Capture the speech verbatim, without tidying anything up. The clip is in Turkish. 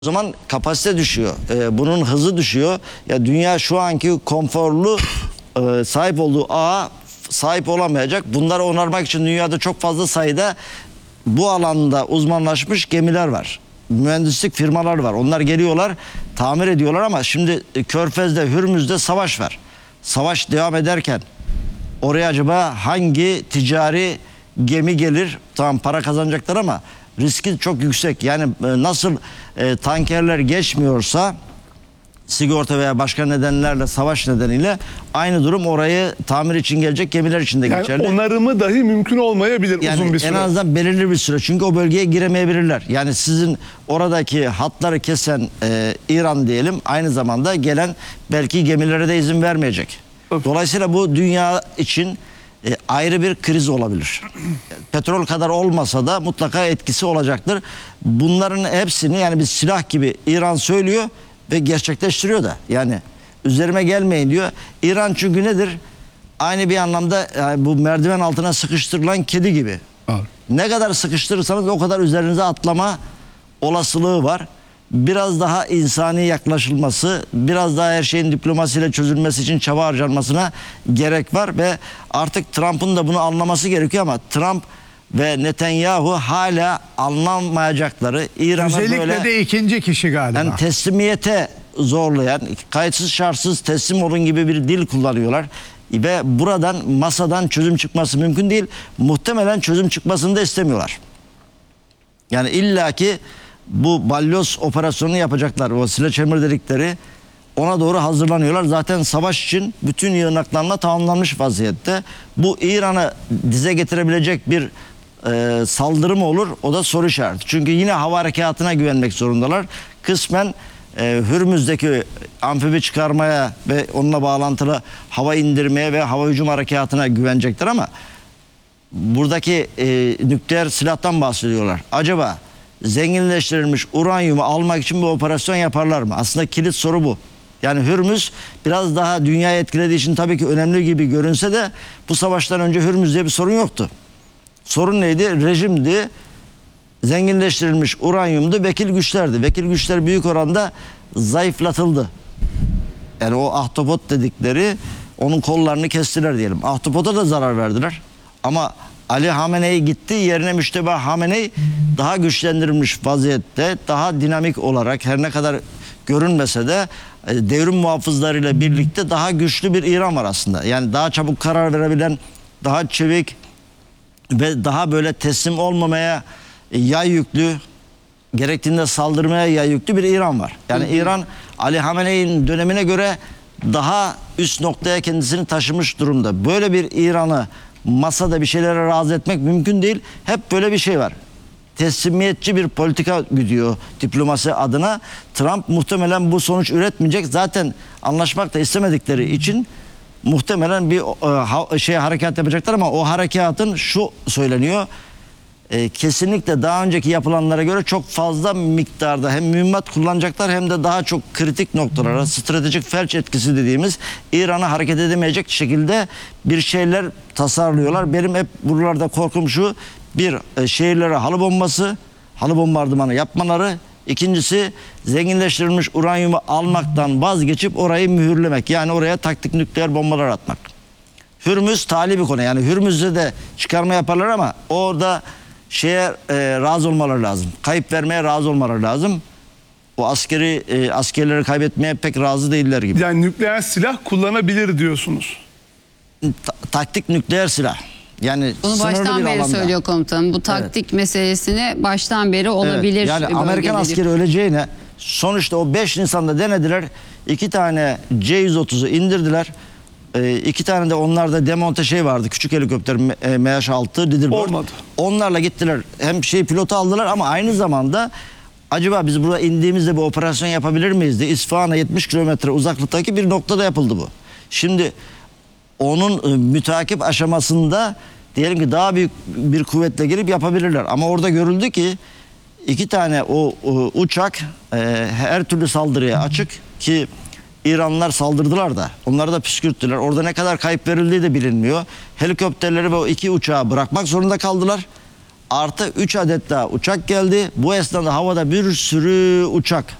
O zaman kapasite düşüyor. Ee, bunun hızı düşüyor. Ya dünya şu anki konforlu e, sahip olduğu ağa sahip olamayacak. Bunları onarmak için dünyada çok fazla sayıda bu alanda uzmanlaşmış gemiler var. Mühendislik firmaları var. Onlar geliyorlar, tamir ediyorlar ama şimdi Körfez'de, Hürmüz'de savaş var. Savaş devam ederken oraya acaba hangi ticari gemi gelir? Tamam, para kazanacaklar ama riski çok yüksek. Yani nasıl e, tankerler geçmiyorsa sigorta veya başka nedenlerle, savaş nedeniyle aynı durum orayı tamir için gelecek gemiler için de yani geçerli. Onarımı dahi mümkün olmayabilir yani uzun bir süre. En azından belirli bir süre. Çünkü o bölgeye giremeyebilirler. Yani sizin oradaki hatları kesen e, İran diyelim, aynı zamanda gelen belki gemilere de izin vermeyecek. Öf. Dolayısıyla bu dünya için e, ayrı bir kriz olabilir. Petrol kadar olmasa da mutlaka etkisi olacaktır. Bunların hepsini yani bir silah gibi İran söylüyor ve gerçekleştiriyor da. Yani üzerime gelmeyin diyor. İran çünkü nedir? Aynı bir anlamda yani bu merdiven altına sıkıştırılan kedi gibi. Evet. Ne kadar sıkıştırırsanız o kadar üzerinize atlama olasılığı var. Biraz daha insani yaklaşılması, biraz daha her şeyin diplomasiyle çözülmesi için çaba harcanmasına gerek var ve artık Trump'ın da bunu anlaması gerekiyor ama Trump ve Netanyahu hala anlamayacakları, İran'a Özellikle böyle de ikinci kişi galiba. yani teslimiyete zorlayan, kayıtsız şartsız teslim olun gibi bir dil kullanıyorlar. Ve buradan, masadan çözüm çıkması mümkün değil. Muhtemelen çözüm çıkmasını da istemiyorlar. Yani illaki bu balyoz operasyonunu yapacaklar. O sledgehammer dedikleri, ona doğru hazırlanıyorlar. Zaten savaş için bütün yığınaklarla tamamlanmış vaziyette. Bu İran'ı dize getirebilecek bir e, saldırı mı olur? O da soru işareti. Çünkü yine hava harekatına güvenmek zorundalar. Kısmen e, Hürmüz'deki amfibi çıkarmaya ve onunla bağlantılı hava indirmeye ve hava hücum harekatına güvenecekler ama buradaki e, nükleer silahtan bahsediyorlar. Acaba zenginleştirilmiş uranyumu almak için bir operasyon yaparlar mı? Aslında kilit soru bu. Yani Hürmüz biraz daha dünyayı etkilediği için tabii ki önemli gibi görünse de bu savaştan önce Hürmüz'de bir sorun yoktu. Sorun neydi? Rejimdi. Zenginleştirilmiş uranyumdu. Vekil güçlerdi. Vekil güçler büyük oranda zayıflatıldı. Yani o ahtapot dedikleri, onun kollarını kestiler diyelim. Ahtapota da zarar verdiler. Ama Ali Hamenei gitti, yerine Müşteba Hamenei daha güçlendirilmiş vaziyette, daha dinamik olarak, her ne kadar görünmese de devrim muhafızlarıyla birlikte daha güçlü bir İran var aslında. Yani daha çabuk karar verebilen, daha çevik ve daha böyle teslim olmamaya yay yüklü, gerektiğinde saldırmaya yay yüklü bir İran var. Yani hı hı. İran Ali Hamenei'nin dönemine göre daha üst noktaya kendisini taşımış durumda. Böyle bir İran'ı masada bir şeylere razı etmek mümkün değil. Hep böyle bir şey var. Teslimiyetçi bir politika güdüyor diplomasi adına. Trump muhtemelen bu sonuç üretmeyecek. Zaten anlaşmak da istemedikleri için muhtemelen bir e, şey harekat yapacaklar ama o harekatın şu söyleniyor. E, kesinlikle daha önceki yapılanlara göre çok fazla miktarda hem mühimmat kullanacaklar hem de daha çok kritik noktalara, stratejik felç etkisi dediğimiz İran'a hareket edemeyecek şekilde bir şeyler tasarlıyorlar. Benim hep buralarda korkum şu: bir, e, şehirlere halı bombası, halı bombardımanı yapmaları. İkincisi, zenginleştirilmiş uranyumu almaktan vazgeçip orayı mühürlemek. Yani oraya taktik nükleer bombalar atmak. Hürmüz tali bir konu. Yani Hürmüz'de de çıkarma yaparlar ama orada şeye e, razı olmaları lazım. Kayıp vermeye razı olmaları lazım. O askeri e, askerleri kaybetmeye pek razı değiller gibi. Yani nükleer silah kullanabilir diyorsunuz. Ta taktik nükleer silah. Yani bunu baştan beri alanda söylüyor komutanım. Bu taktik evet. meselesini baştan beri olabilir. Evet. Yani Amerikan askeri öleceğine, sonuçta o beş Nisan'da denediler. İki tane C yüz otuzu indirdiler. E, iki tane de onlarda demonte şey vardı. Küçük helikopter M H altı Leaderbird. Olmadı. Onlarla gittiler. Hem şey pilotu aldılar ama aynı zamanda acaba biz burada indiğimizde bir operasyon yapabilir miyiz diye İsfahan'a yetmiş kilometre uzaklıktaki bir noktada yapıldı bu. Şimdi onun e, mütakip aşamasında diyelim ki daha büyük bir kuvvetle gelip yapabilirler. Ama orada görüldü ki iki tane o, o uçak e, her türlü saldırıya açık ki İranlılar saldırdılar da onları da püskürttüler. Orada ne kadar kayıp verildiği de bilinmiyor. Helikopterleri ve o iki uçağı bırakmak zorunda kaldılar. Artı üç adet daha uçak geldi. Bu esnada havada bir sürü uçak